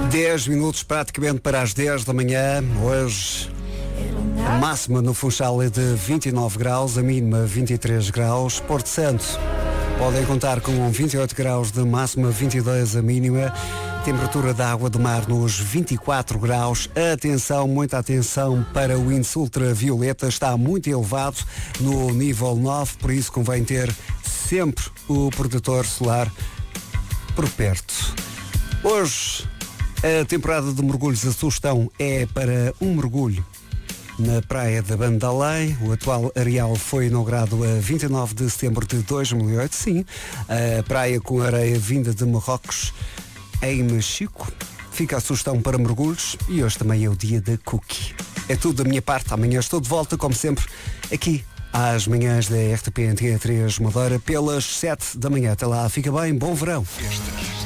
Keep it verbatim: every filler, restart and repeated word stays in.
dez minutos praticamente para as dez da manhã. Hoje a máxima no Funchal é de vinte e nove graus, a mínima vinte e três graus. Porto Santo podem contar com vinte e oito graus de máxima, vinte e dois a mínima. Temperatura da água do mar nos vinte e quatro graus. Atenção, muita atenção para o índice ultravioleta. Está muito elevado no nível nove, por isso convém ter sempre o protetor solar por perto. Hoje, a temporada de mergulhos, a sugestão é para um mergulho na praia da Bandalém. O atual areal foi inaugurado a vinte e nove de setembro de dois mil e oito. Sim, a praia com areia vinda de Marrocos, em Machico. Fica a sugestão para mergulhos e hoje também é o dia da cookie. É tudo da minha parte. Amanhã estou de volta, como sempre, aqui às manhãs da R T P Antena três Madeira, pelas sete da manhã. Até lá, fica bem, bom verão.